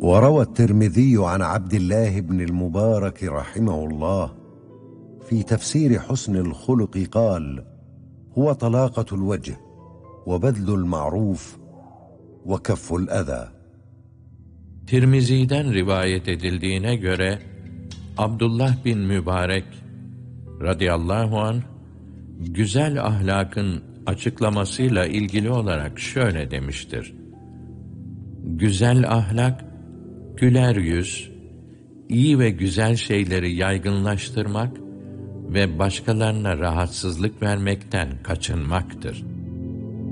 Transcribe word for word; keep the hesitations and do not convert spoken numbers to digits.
وروى الترمذي عن عبد الله بن المبارك رحمه الله في تفسير حسن الخلق قال: هو طلاقة الوجه وبذل المعروف وكف الأذى. Tirmizi'den rivayet edildiğine göre Abdullah bin Mübarek radıyallahu anh güzel ahlakın açıklamasıyla ilgili olarak şöyle demiştir: güzel ahlak, güler yüz, iyi ve güzel şeyleri yaygınlaştırmak ve başkalarına rahatsızlık vermekten kaçınmaktır.